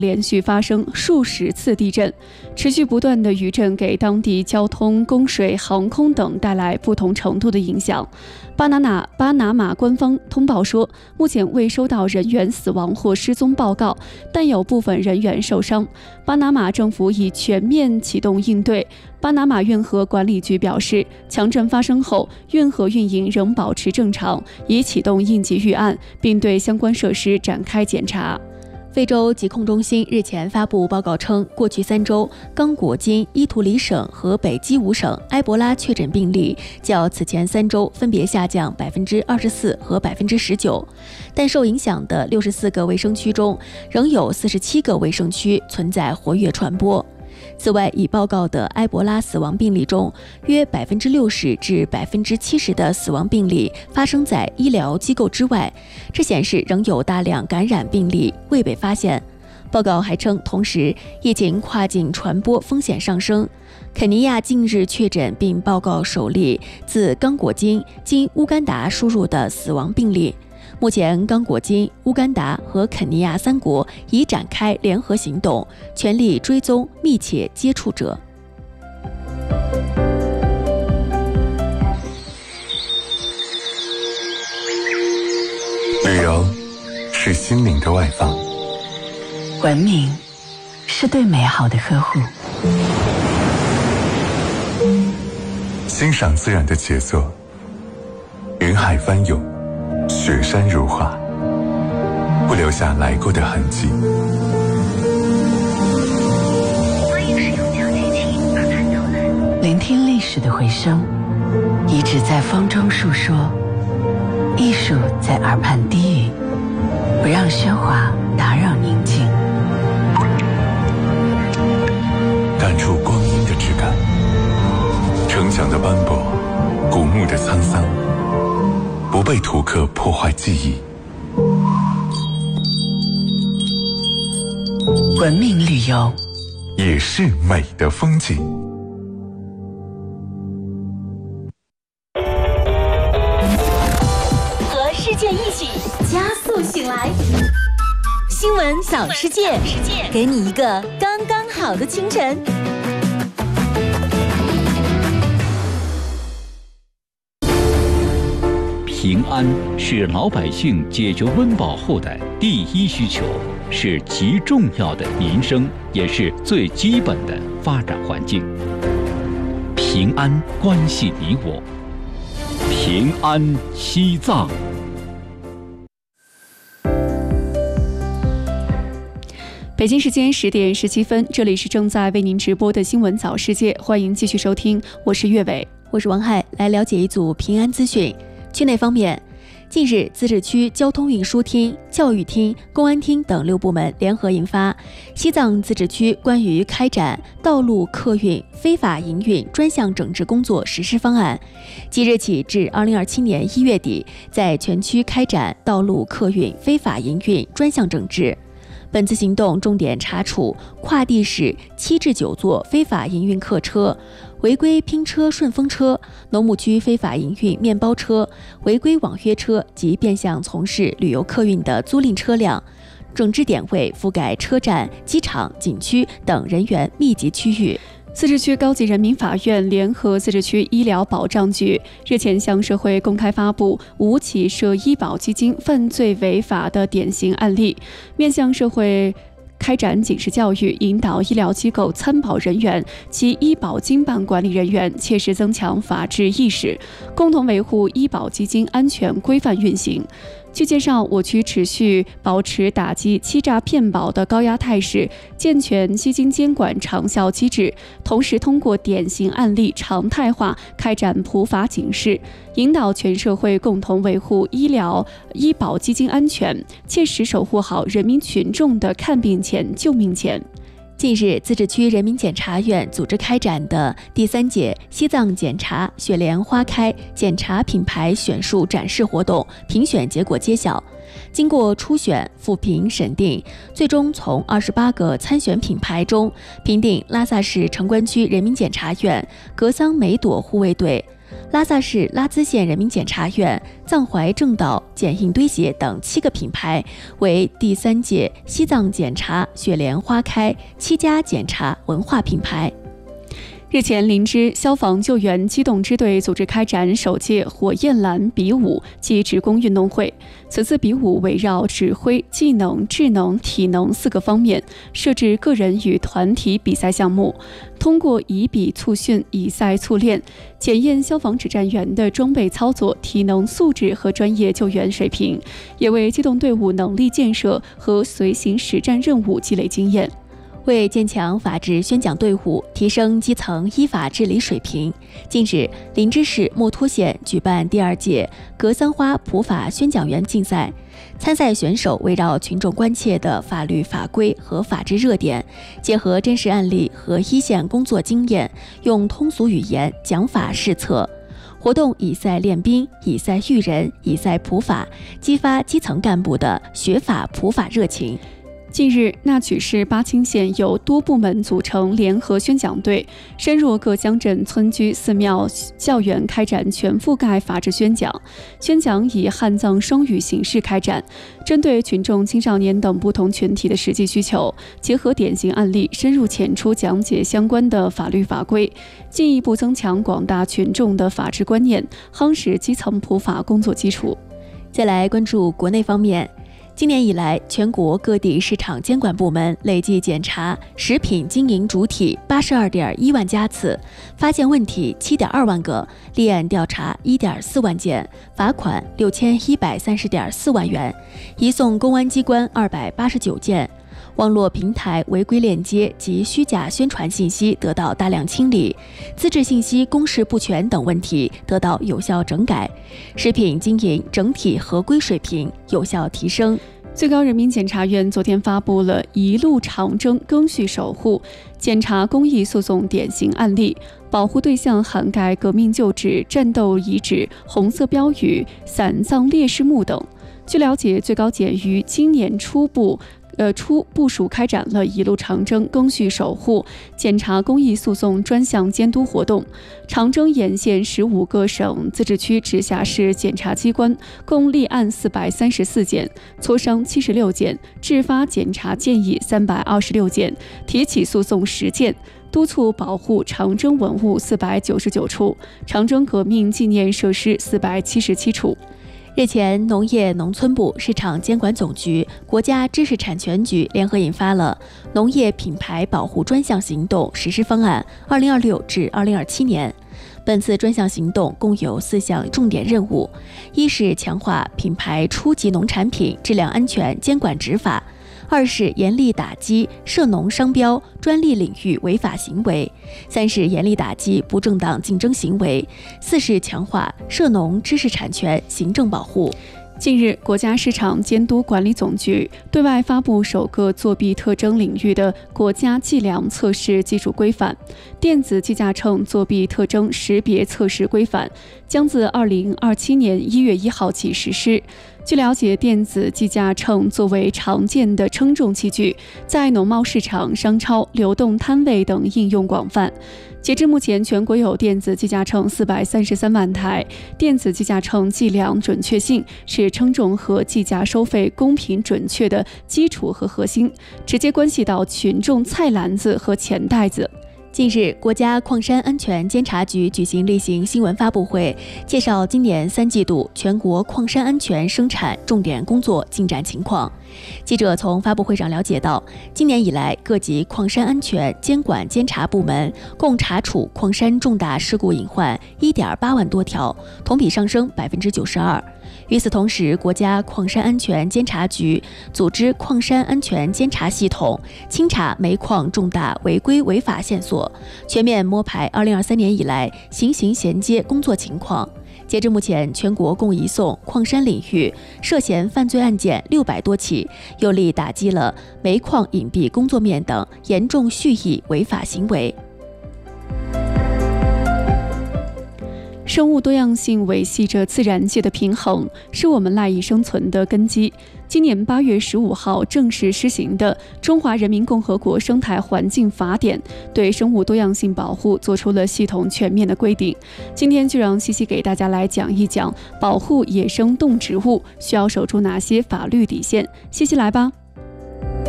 连续发生数十次地震，持续不断的余震给当地交通、供水、航空等带来不同程度的影响。巴拿马官方通报说，目前未收到人员死亡或失踪报告，但有部分人员受伤。巴拿马政府已全面启动应对。巴拿马运河管理局表示，强震发生后，运河运营仍保持正常，已启动应急预案，并对相关设施展开检查。 非洲疾控中心日前发布报告称，过去3周，刚果金、伊图里省和北基伍省埃博拉确诊病例较此前3周分别下降24%和19%，但受影响的64个卫生区中，仍有47个卫生区存在活跃传播。此外，已报告的埃博拉死亡病例中，约60%至70%的死亡病例发生在医疗机构之外，这显示仍有大量感染病例未被发现。报告还称，同时疫情跨境传播风险上升。肯尼亚近日确诊并报告首例自刚果金经乌干达输入的死亡病例。目前，刚果金、乌干达和肯尼亚3国已展开联合行动，全力追踪密切接触者。 旅游是心灵的外放， 文明是对美好的呵护， 欣赏自然的杰作，云海翻涌，雪山如画，不留下来过的痕迹。 欢迎使用小提琴把它摇篮。 聆听历史的回声，遗址在风中述说，艺术在耳畔低语，不让喧哗打扰宁静。 感触光阴的质感，城墙的斑驳，古墓的沧桑，不被图刻破坏记忆。 文明旅游也是美的风景。 和世界一起加速醒来，新闻扫世界，给你一个刚刚好的清晨。 平安是老百姓解决温饱后的第一需求，是极重要的民生，也是最基本的发展环境。平安关系你我，平安西藏。 北京时间10点17分，这里是正在为您直播的新闻早世界，欢迎继续收听，我是岳伟， 我是王海，来了解一组平安资讯。区内方面，近日自治区交通运输厅、教育厅、公安厅等6部门联合印发《西藏自治区关于开展道路客运非法营运专项整治工作实施方案》，即日起至2027年1月底，在全区开展道路客运非法营运专项整治。本次行动重点查处跨地市7至9座非法营运客车、违规拼车顺风车、农牧区非法营运面包车、违规网约车及变相从事旅游客运的租赁车辆。整治点位覆盖车站、机场、景区等人员密集区域。 自治区高级人民法院联合自治区医疗保障局日前向社会公开发布5起涉医保基金犯罪违法的典型案例，面向社会开展警示教育，引导医疗机构参保人员及医保经办管理人员切实增强法治意识，共同维护医保基金安全规范运行。据介绍，我区持续保持打击欺诈骗保的高压态势，健全基金监管长效机制，同时通过典型案例常态化开展普法警示，引导全社会共同维护医保基金安全，切实守护好人民群众的看病钱、救命钱。 近日，自治区人民检察院组织开展的第3届西藏检察雪莲花开检察品牌选树展示活动评选结果揭晓。经过初选、复评、审定，最终从28个参选品牌中评定拉萨市城关区人民检察院格桑梅朵护卫队、 拉萨市拉孜县人民检察院、藏怀正道、剪印堆鞋等7个品牌为第3届西藏检察雪莲花开7家检察文化品牌。 日前，林芝消防救援机动支队组织开展首届火焰蓝比武暨职工运动会。此次比武围绕指挥、技能、智能、体能4个方面，设置个人与团体比赛项目，通过以比促训、以赛促练，检验消防指战员的装备操作、体能素质和专业救援水平，也为机动队伍能力建设和随行实战任务积累经验。 为坚强法治宣讲队伍，提升基层依法治理水平，近日，林芝市墨脱县举办第2届格桑花普法宣讲员竞赛。参赛选手围绕群众关切的法律法规和法治热点，结合真实案例和一线工作经验，用通俗语言讲法释策。活动以赛练兵，以赛育人，以赛普法，激发基层干部的学法普法热情。 近日，那曲市巴青县由多部门组成联合宣讲队，深入各乡镇、村居、寺庙、校园开展全覆盖法治宣讲。宣讲以汉藏双语形式开展，针对群众、青少年等不同群体的实际需求，结合典型案例，深入浅出讲解相关的法律法规，进一步增强广大群众的法治观念，夯实基层普法工作基础。 再来关注国内方面。今年以来，全国各地市场监管部门累计检查食品经营主体82.1万家次，发现问题7.2万个，立案调查1.4万件，罚款6130.4万元，移送公安机关289件。网络平台违规链接及虚假宣传信息得到大量清理，资质信息公示不全等问题得到有效整改，食品经营整体合规水平有效提升。 最高人民检察院昨天发布了一路长征赓续守护检察公益诉讼典型案例，保护对象涵盖革命旧址、战斗遗址、红色标语、散葬烈士墓等。据了解，最高检于今年初部署开展了一路长征赓续守护检察公益诉讼专项监督活动。长征沿线15个省、自治区、直辖市检察机关共立案434件，磋商76件，制发检察建议326件，提起诉讼10件，督促保护长征文物499处，长征革命纪念设施477处。 日前，农业农村部、市场监管总局、国家知识产权局联合印发了《农业品牌保护专项行动实施方案 （2026 至2027年）》。本次专项行动共有4项重点任务：一是强化品牌初级农产品质量安全监管执法；二是严厉打击涉农商标、专利领域违法行为；三是严厉打击不正当竞争行为；四是强化涉农知识产权行政保护。 近日，国家市场监督管理总局对外发布首个作弊特征领域的国家计量测试技术规范《电子计价秤作弊特征识别测试规范》，将自2027年1月1号起实施。据了解，电子计价秤作为常见的称重器具，在农贸市场、商超、流动摊位等应用广泛。截至目前，全国有电子计价秤433万台。电子计价秤计量准确性是称重和计价收费公平准确的基础和核心，直接关系到群众菜篮子和钱袋子。 近日，国家矿山安全监察局举行例行新闻发布会，介绍今年3季度全国矿山安全生产重点工作进展情况。记者从发布会上了解到，今年以来，各级矿山安全监管监察部门共查处矿山重大事故隐患1.8万多条，同比上升92%。与此同时，国家矿山安全监察局组织矿山安全监察系统，清查煤矿重大违规违法线索，全面摸排2023年以来行刑衔接工作情况。截至目前，全国共移送矿山领域涉嫌犯罪案件600多起，有力打击了煤矿隐蔽工作面等严重蓄意违法行为。 生物多样性维系着自然界的平衡，是我们赖以生存的根基。今年8月15号正式施行的《中华人民共和国生态环境法典》对生物多样性保护做出了系统全面的规定。今天就让西西给大家来讲一讲保护野生动植物需要守住哪些法律底线。西西来吧。